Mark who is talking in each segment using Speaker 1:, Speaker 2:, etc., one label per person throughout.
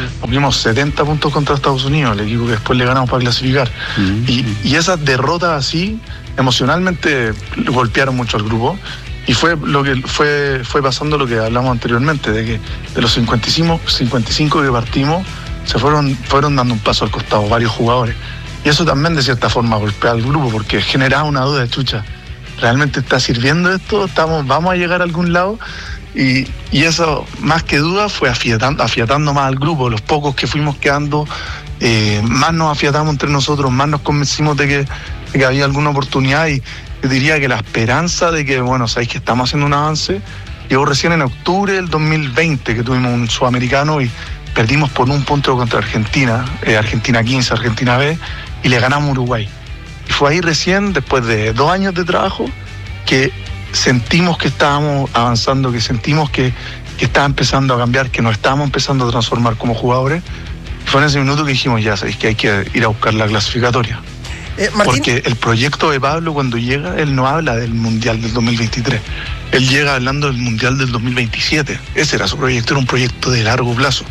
Speaker 1: Tuvimos 70 puntos contra Estados Unidos, el equipo que después le ganamos para clasificar. Y esas derrotas así, emocionalmente golpearon mucho al grupo. Y fue pasando lo que hablamos anteriormente, de que de los 55 que partimos, se fueron dando un paso al costado varios jugadores. Y eso también de cierta forma golpea al grupo, porque generaba una duda de chucha. ¿Realmente está sirviendo esto? ¿Vamos a llegar a algún lado? Y eso, más que duda, fue afiatando más al grupo. Los pocos que fuimos quedando, más nos afiatamos entre nosotros, más nos convencimos de que había alguna oportunidad. Y yo diría que la esperanza de que, bueno, sabéis que estamos haciendo un avance, llegó recién en octubre del 2020, que tuvimos un sudamericano y perdimos por un punto contra Argentina, Argentina 15, Argentina B, y le ganamos a Uruguay. Y fue ahí recién, después de 2 años de trabajo, que sentimos que estábamos avanzando, que sentimos que estaba empezando a cambiar, que nos estábamos empezando a transformar como jugadores. Fue en ese minuto que dijimos, ya sabéis que hay que ir a buscar la clasificatoria.
Speaker 2: Martín.
Speaker 1: Porque el proyecto de Pablo, cuando llega, él no habla del Mundial del 2023. Él llega hablando del Mundial del 2027. Ese era su proyecto, era un proyecto de largo plazo.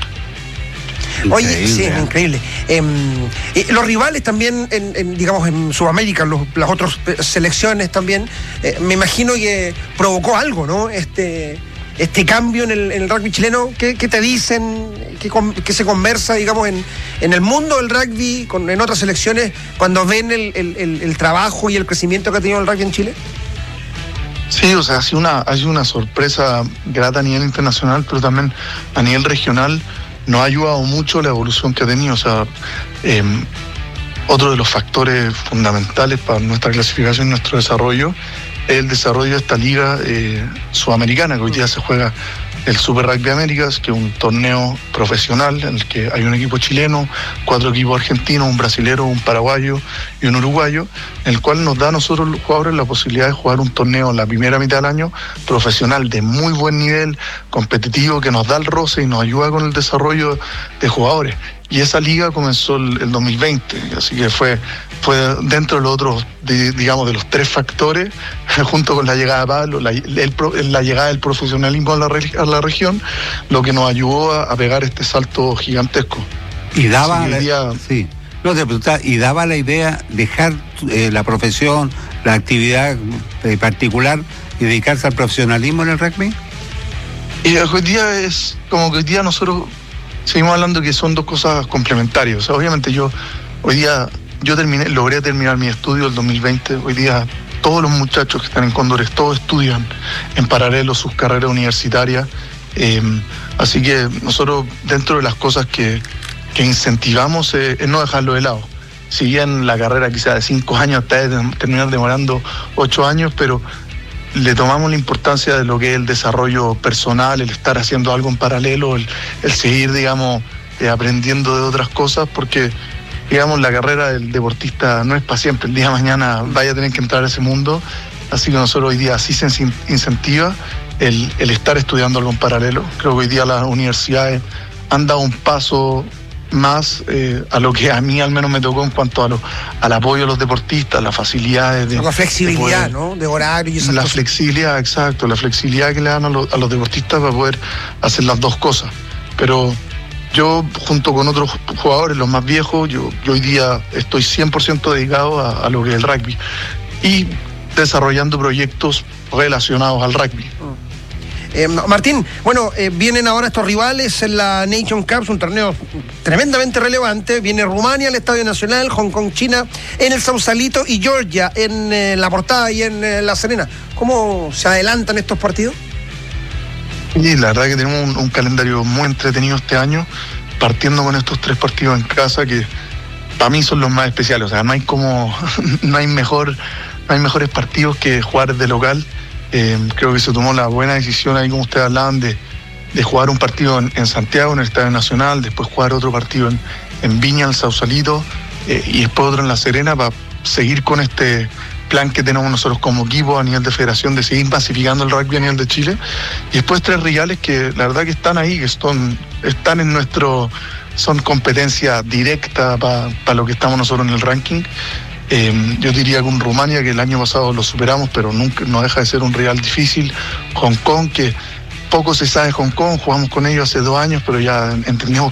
Speaker 2: Oye, sí, increíble. Los rivales también, digamos, en Sudamérica, las otras selecciones también, me imagino que provocó algo, ¿no? Este cambio en el rugby chileno. ¿Qué te dicen? ¿Qué se conversa, digamos, en el mundo del rugby, en otras selecciones, cuando ven el trabajo y el crecimiento que ha tenido el rugby en Chile?
Speaker 1: Sí, o sea, ha sido una sorpresa grata a nivel internacional, pero también a nivel regional. Nos ha ayudado mucho la evolución que ha tenido. O sea, otro de los factores fundamentales para nuestra clasificación y nuestro desarrollo es el desarrollo de esta liga sudamericana, que hoy día se juega el Super Rugby Américas, que es un torneo profesional en el que hay un equipo chileno, 4 equipos argentinos, un brasilero, un paraguayo y un uruguayo, en el cual nos da a nosotros los jugadores la posibilidad de jugar un torneo en la primera mitad del año profesional de muy buen nivel, competitivo, que nos da el roce y nos ayuda con el desarrollo de jugadores. Y esa liga comenzó el 2020, así que fue dentro de los otros, digamos, de los 3 factores, junto con la llegada de Pablo, la llegada del profesionalismo a la región, lo que nos ayudó a pegar este salto gigantesco.
Speaker 3: Y daba la idea dejar la profesión, la actividad particular y dedicarse al profesionalismo en el rugby.
Speaker 1: Y hoy día es como que hoy día nosotros seguimos hablando que son 2 cosas complementarias. O sea, obviamente yo logré terminar mi estudio el 2020. Hoy día todos los muchachos que están en Cóndores, todos estudian en paralelo sus carreras universitarias. Así que nosotros, dentro de las cosas que incentivamos, es no dejarlo de lado. Si bien la carrera quizá de 5 años hasta terminar demorando 8 años, pero le tomamos la importancia de lo que es el desarrollo personal, el estar haciendo algo en paralelo, el seguir, digamos, aprendiendo de otras cosas, porque, digamos, la carrera del deportista no es para siempre. El día de mañana vaya a tener que entrar a ese mundo, así que nosotros hoy día sí se incentiva el estar estudiando algo en paralelo. Creo que hoy día las universidades han dado un paso más a lo que a mí al menos me tocó en cuanto al apoyo a los deportistas, las facilidades
Speaker 2: la flexibilidad, ¿no? De horario y esas cosas.
Speaker 1: Flexibilidad, exacto, la flexibilidad que le dan a los deportistas para poder hacer las 2 cosas. Pero yo, junto con otros jugadores, los más viejos, yo hoy día estoy 100% dedicado a lo que es el rugby y desarrollando proyectos relacionados al rugby.
Speaker 2: Martín, bueno, vienen ahora estos rivales en la Nation Cup, un torneo tremendamente relevante. Viene Rumania, el Estadio Nacional, Hong Kong, China, en el Sausalito, y Georgia en La Portada y en La Serena. ¿Cómo se adelantan estos partidos?
Speaker 1: Y la verdad que tenemos un calendario muy entretenido este año, partiendo con estos 3 partidos en casa que para mí son los más especiales. O sea, no hay mejores partidos que jugar de local. Creo que se tomó la buena decisión ahí, como ustedes hablaban, de jugar un partido en Santiago, en el Estadio Nacional, después jugar otro partido en Viña, el Sausalito, y después otro en La Serena, para seguir con este plan que tenemos nosotros como equipo a nivel de federación, de seguir masificando el rugby a nivel de Chile. Y después 3 rivales que la verdad que están ahí, que están en son competencia directa para lo que estamos nosotros en el ranking. Yo diría con Rumania, que el año pasado lo superamos, pero nunca no deja de ser un rival difícil. Hong Kong, que poco se sabe de Hong Kong, jugamos con ellos hace 2 años, pero ya entendemos